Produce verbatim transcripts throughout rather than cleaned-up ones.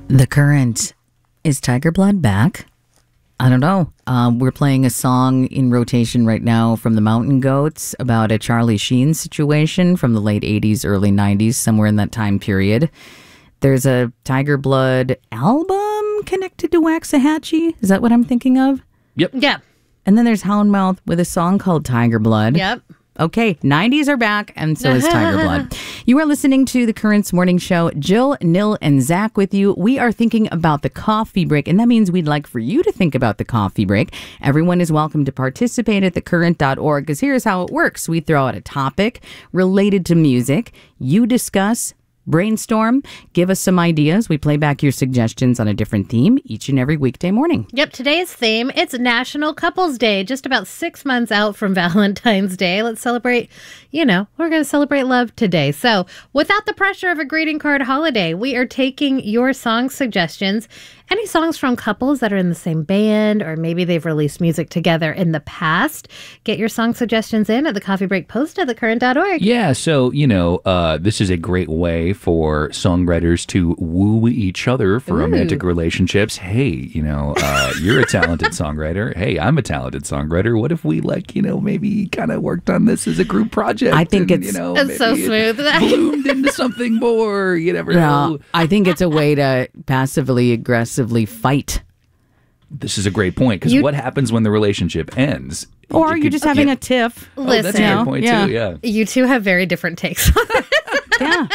The Current. Is Tiger Blood back? I don't know. Um, we're playing a song in rotation right now from the Mountain Goats about a Charlie Sheen situation from the late eighties, early nineties, somewhere in that time period. There's a Tiger Blood album connected to Waxahachie. Is that what I'm thinking of? Yep. Yeah. And then there's Houndmouth with a song called Tiger Blood. Yep. Okay, nineties are back, and so is Tiger Blood. You are listening to The Currents Morning Show. Jill, Nil, and Zach with you. We are thinking about the coffee break, and that means we'd like for you to think about the coffee break. Everyone is welcome to participate at the current dot org, because here's how it works. We throw out a topic related to music. You discuss, brainstorm, give us some ideas. We play back your suggestions on a different theme each and every weekday morning. Yep, today's theme, it's National Couples Day, just about six months out from Valentine's Day. Let's celebrate, you know, we're going to celebrate love today. So without the pressure of a greeting card holiday, we are taking your song suggestions. Any songs from couples that are in the same band, or maybe they've released music together in the past. Get your song suggestions in at the Coffee Break post at the current dot org. Yeah, so, you know, uh, this is a great way for songwriters to woo each other for Ooh. romantic relationships. Hey, you know, uh, you're a talented songwriter. Hey, I'm a talented songwriter. What if we, like, you know, maybe kind of worked on this as a group project? I think and, it's, you know, it's so smooth. bloomed into something more. You never know. No, I think it's a way to passively aggressively fight. This is a great point, because You- what happens when the relationship ends? Or It you're could- just having yeah. a tiff. Oh, that's a Listen. great point, Yeah. too, yeah. You two have very different takes on it. Yeah.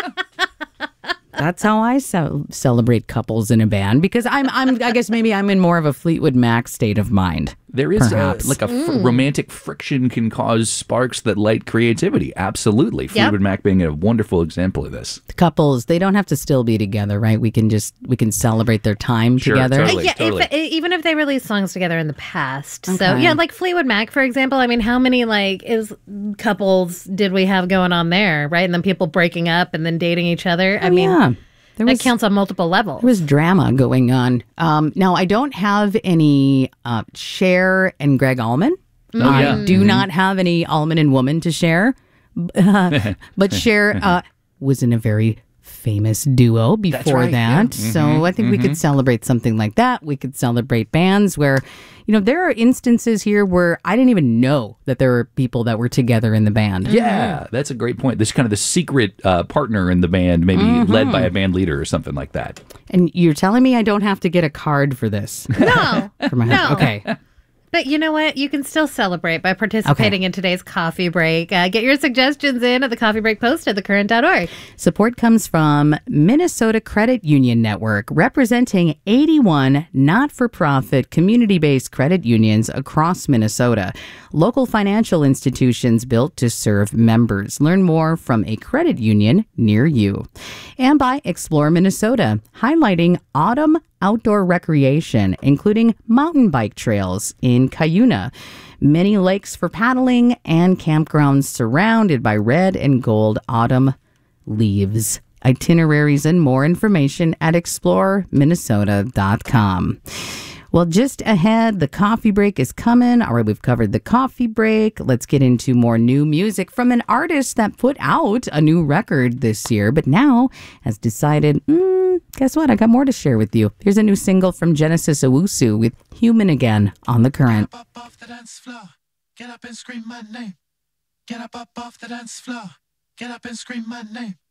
That's how I ce- celebrate couples in a band, because I'm, I'm, I guess maybe I'm in more of a Fleetwood Mac state of mind. There is a, Perhaps. like a fr- romantic friction can cause sparks that light creativity. Absolutely. Fleetwood Mac being a wonderful example of this. The couples, they don't have to still be together, right? We can just, we can celebrate their time Sure, together. totally. yeah, totally. if, even if they release songs together in the past. So, Okay. yeah, like Fleetwood Mac, for example. I mean, how many, like, is couples did we have going on there, right? And then people breaking up and then dating each other. I Oh, mean, yeah. There that was, counts on multiple levels. there was drama going on. Um, now, I don't have any uh, Cher and Greg Allman. Oh, I yeah. do Mhm. not have any Allman and Woman to share. Uh, but Cher uh, was in a very famous duo before right, yeah. that. So I think we could celebrate something like that. We could celebrate bands where, you know, there are instances here where I didn't even know that there were people that were together in the band. Yeah, that's a great point. This kind of the secret uh, partner in the band, maybe led by a band leader or something like that. And you're telling me I don't have to get a card for this? No, For my no. Okay. But you know what? You can still celebrate by participating Okay. in today's coffee break. Uh, get your suggestions in at the coffee break post at the current dot org. Support comes from Minnesota Credit Union Network, representing eighty-one not-for-profit community-based credit unions across Minnesota. Local financial institutions built to serve members. Learn more from a credit union near you. And by Explore Minnesota, highlighting autumn outdoor recreation, including mountain bike trails in Cuyuna, many lakes for paddling, and campgrounds surrounded by red and gold autumn leaves. Itineraries and more information at explore minnesota dot com. Well, just ahead, the coffee break is coming. All right, we've covered the coffee break. Let's get into more new music from an artist that put out a new record this year, but now has decided, mm, guess what? I got more to share with you. Here's a new single from Genesis Owusu with Human Again on The Current. Get up off the dance floor. Get up and scream my name. Get up up off the dance floor. Get up and scream my name.